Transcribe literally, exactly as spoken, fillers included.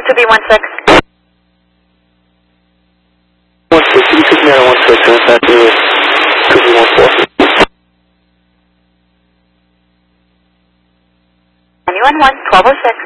two B one six. one six, you took me out of one six, and it's not two B one four. Anyone one, twelve oh six.